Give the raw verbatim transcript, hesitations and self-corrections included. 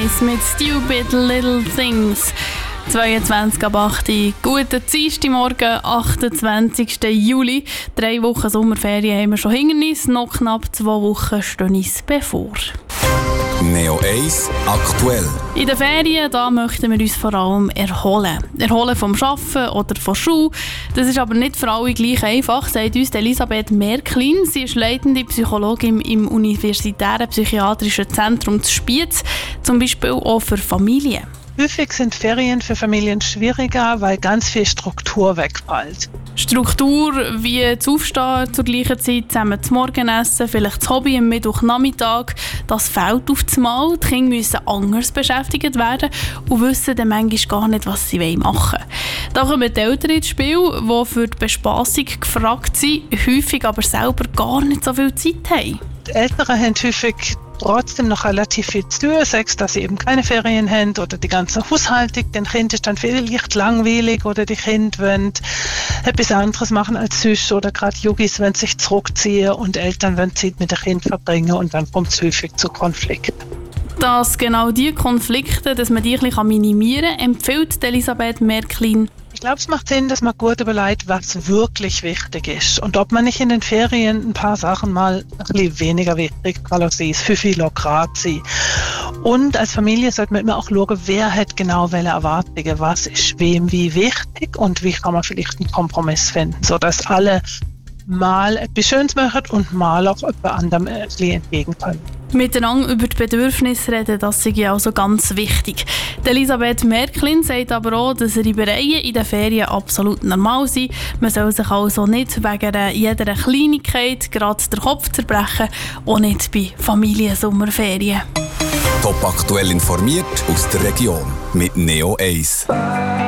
Eis mit Stupid Little Things. zweiundzwanzig ab acht. Guten Dienstagmorgen, achtundzwanzigsten Juli. Drei Wochen Sommerferien haben wir schon hinter uns. Noch knapp zwei Wochen stehen uns bevor. Neo eins aktuell. In den Ferien da möchten wir uns vor allem erholen. Erholen vom Arbeiten oder von Schule. Das ist aber nicht für alle gleich einfach, sagt uns Elisabeth Märklin. Sie ist leitende Psychologin im Universitären Psychiatrischen Zentrum zu Spiez, zum Beispiel auch für Familien. Häufig sind Ferien für Familien schwieriger, weil ganz viel Struktur wegfällt. Struktur wie zu Aufstehen zur gleichen Zeit, zusammen zu Morgen essen, vielleicht das Hobby am Mittwochnachmittag, das fehlt auf das Mal. Die Kinder müssen anders beschäftigt werden und wissen dann manchmal gar nicht, was sie machen wollen. Da kommen die Eltern ins Spiel, die für die Bespassung gefragt sind, häufig aber selber gar nicht so viel Zeit haben. Die Eltern haben häufig trotzdem noch relativ viel zu tun, sei es, dass sie eben keine Ferien haben oder die ganze Haushaltung. Den Kind ist dann vielleicht langweilig oder die Kinder wollen etwas anderes machen als sonst oder gerade Jugis wollen sich zurückziehen und Eltern wollen Zeit mit dem Kind verbringen und dann kommt es häufig zu Konflikten. Dass genau diese Konflikte, dass man die ein bisschen minimieren kann, empfiehlt Elisabeth Märklin. Ich glaube, es macht Sinn, dass man gut überlegt, was wirklich wichtig ist und ob man nicht in den Ferien ein paar Sachen mal ein bisschen weniger wichtig ist, für viel locker sein. Und als Familie sollte man immer auch schauen, wer hat genau welche Erwartungen, was ist wem wie wichtig und wie kann man vielleicht einen Kompromiss finden, sodass alle mal etwas Schönes machen und mal auch jemand anderem ein bisschen entgegenkommen. Miteinander über die Bedürfnisse reden, das ist ja also ganz wichtig. Die Elisabeth Märklin sagt aber auch, dass Reibereien in den Ferien absolut normal sind. Man soll sich also nicht wegen jeder Kleinigkeit gerade den Kopf zerbrechen, auch nicht bei Familiensommerferien. Top aktuell informiert aus der Region mit Neo eins.